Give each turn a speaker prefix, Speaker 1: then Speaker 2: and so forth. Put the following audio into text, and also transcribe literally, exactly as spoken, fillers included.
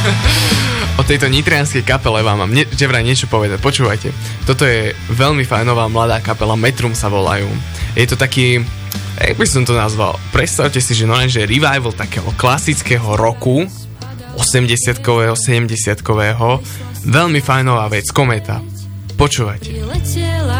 Speaker 1: O tejto nitrianskej kapele vám mám ne- že vraj niečo povedať. Počúvajte, toto je veľmi fajnová mladá kapela, Metrum sa volajú. Je to taký, jak by som to nazval, predstavte si, že no len, že revival takého klasického roku, osemdesiatkového, sedemdesiatkového, veľmi fajnová vec, Kometa. Počúvajte.